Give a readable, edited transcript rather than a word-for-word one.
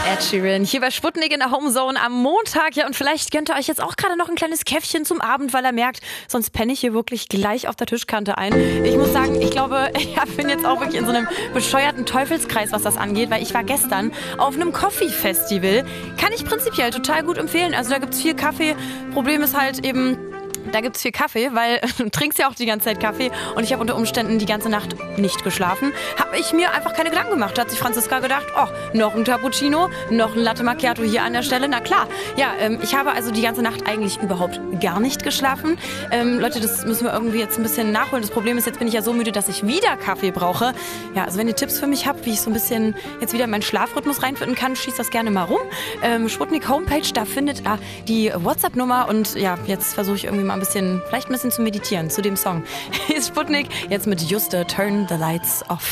Ed Sheeran hier bei Sputnik in der Homezone am Montag. Ja, und vielleicht gönnt ihr euch jetzt auch gerade noch ein kleines Käffchen zum Abend, weil er merkt, sonst penne ich hier wirklich gleich auf der Tischkante ein. Ich muss sagen, ich glaube, ich bin jetzt auch wirklich in so einem bescheuerten Teufelskreis, was das angeht, weil ich war gestern auf einem Coffee-Festival. Kann ich prinzipiell total gut empfehlen. Also da gibt's viel Kaffee. Problem ist halt eben, da gibt's viel Kaffee, weil du trinkst ja auch die ganze Zeit Kaffee und ich habe unter Umständen die ganze Nacht nicht geschlafen. Habe ich mir einfach keine Gedanken gemacht. Da hat sich Franziska gedacht, oh, noch ein Cappuccino, noch ein Latte Macchiato hier an der Stelle. Na klar, ja, ich habe also die ganze Nacht eigentlich überhaupt gar nicht geschlafen. Leute, das müssen wir irgendwie jetzt ein bisschen nachholen. Das Problem ist, jetzt bin ich ja so müde, dass ich wieder Kaffee brauche. Ja, also wenn ihr Tipps für mich habt, wie ich so ein bisschen jetzt wieder in meinen Schlafrhythmus reinfinden kann, schießt das gerne mal rum. Sputnik Homepage, da findet ihr die WhatsApp-Nummer und ja, jetzt versuche ich irgendwie mal vielleicht ein bisschen zu meditieren zu dem Song. Hier ist Sputnik, jetzt mit Juste Turn the Lights Off.